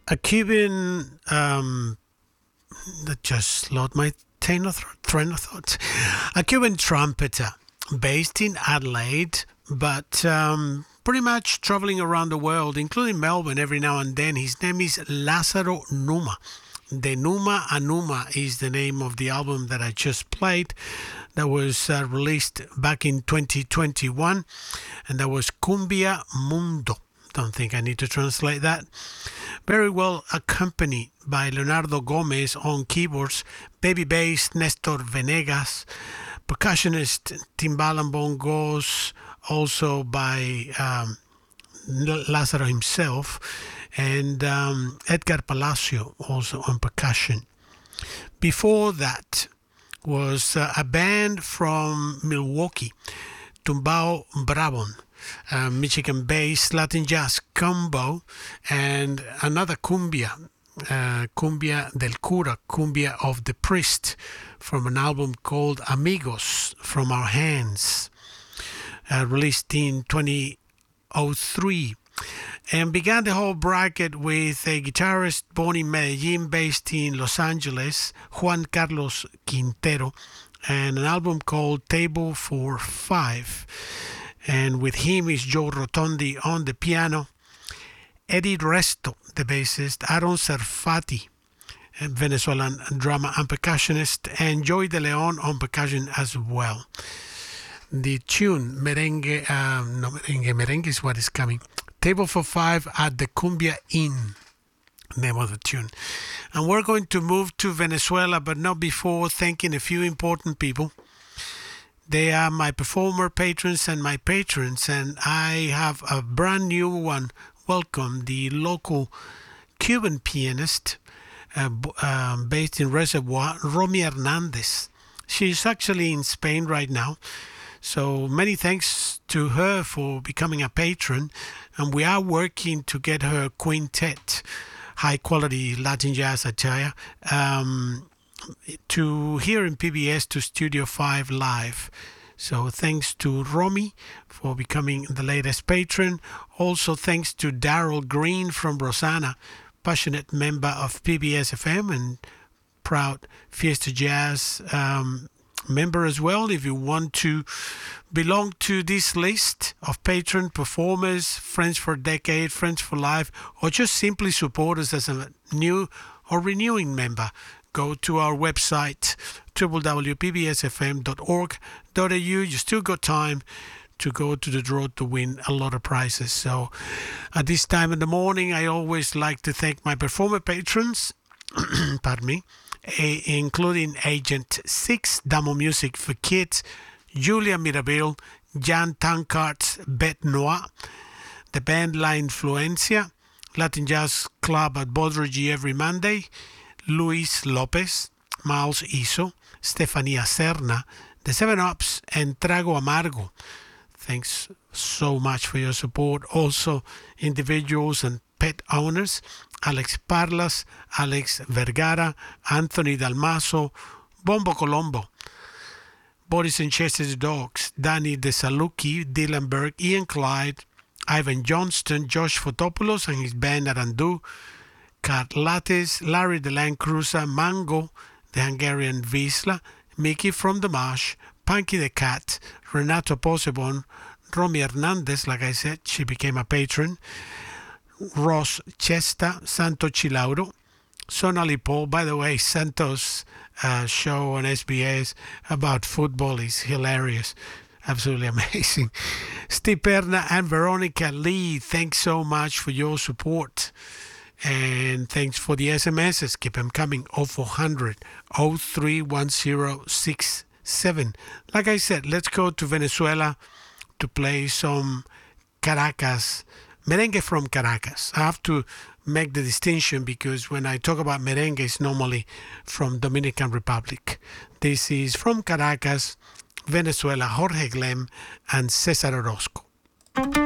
A Cuban that just lost my train of thought. A Cuban trumpeter based in Adelaide, but pretty much traveling around the world, including Melbourne every now and then. His name is Lázaro Numa. De Numa a Numa is the name of the album that I just played, that was released back in 2021, and that was Cumbia Mundo. Don't think I need to translate that. Very well accompanied by Leonardo Gomez on keyboards, baby bass Nestor Venegas, percussionist timbal and bongos, also by Lázaro himself, and Edgar Palacio also on percussion. Before that was a band from Milwaukee, Tumbao Brabon, Michigan-based Latin jazz combo, and another cumbia, Cumbia del Cura, Cumbia of the Priest, from an album called Amigos From Our Hands, released in 2003. And began the whole bracket with a guitarist born in Medellin, based in Los Angeles, Juan Carlos Quintero, and an album called Table for Five. And with him is Joe Rotondi on the piano, Eddie Resto, the bassist, Aaron Serfati, a Venezuelan drummer and percussionist, and Joey De Leon on percussion as well. The tune, merengue is what is coming. Table for Five at the Cumbia Inn, name of the tune. And we're going to move to Venezuela, but not before thanking a few important people. They are my performer patrons and my patrons, and I have a brand new one. Welcome, the local Cuban pianist based in Reservoir, Romy Hernandez. She's actually in Spain right now. So many thanks to her for becoming a patron, and we are working to get her quintet, high quality Latin jazz attire, to here in PBS to Studio 5 Live. So thanks to Romy for becoming the latest patron. Also thanks to Daryl Green from Rosanna, passionate member of PBS FM and proud Fiesta Jazz member as well. If you want to belong to this list of patron performers, friends for a decade, friends for life, or just simply support us as a new or renewing member, go to our website www.pbsfm.org.au. You still got time to go to the draw to win a lot of prizes. So at this time in the morning, I always like to thank my performer patrons, pardon me, including Agent 6, Damo Music for Kids, Julia Mirabel, Jan Tankard, Beth Noir, the band La Influencia, Latin Jazz Club at Bodrogi every Monday, Luis Lopez, Miles Iso, Stefania Serna, The Seven Ups, and Trago Amargo. Thanks so much for your support. Also, individuals and pet owners, Alex Parlas, Alex Vergara, Anthony Dalmaso, Bombo Colombo, Boris and Chester the Dogs, Danny DeSaluki, Dylan Berg, Ian Clyde, Ivan Johnston, Josh Fotopoulos and his band Arandu, Kat Lattes, Larry the Land Cruiser, Mango, the Hungarian Wisla, Mickey from the Marsh, Punky the Cat, Renato Posebon, Romy Hernandez, like I said, she became a patron, Ross Chesta, Santo Chilauro, Sonali Paul. By the way, Santos' show on SBS about football is hilarious. Absolutely amazing. Steve Perna and Veronica Lee, thanks so much for your support. And thanks for the SMSs. Keep them coming. 0400 031067. Like I said, let's go to Venezuela to play some Caracas, merengue from Caracas. I have to make the distinction because when I talk about merengue, it's normally from Dominican Republic. This is from Caracas, Venezuela, Jorge Glem and Cesar Orozco.